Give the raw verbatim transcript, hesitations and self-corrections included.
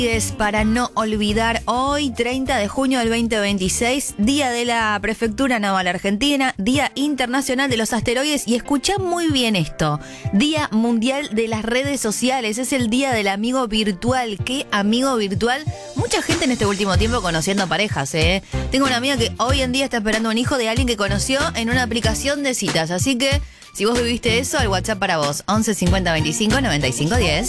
Para no olvidar, hoy treinta de junio del veinte veintiséis, Día de la Prefectura Naval Argentina, Día Internacional de los Asteroides, y escuchá muy bien esto, Día Mundial de las Redes Sociales, es el Día del Amigo Virtual. ¿Qué amigo virtual? Mucha gente en este último tiempo conociendo parejas, ¿eh? Tengo una amiga que hoy en día está esperando un hijo de alguien que conoció en una aplicación de citas, así que si vos viviste eso, el WhatsApp para vos, once cincuenta veinticinco noventa y cinco diez.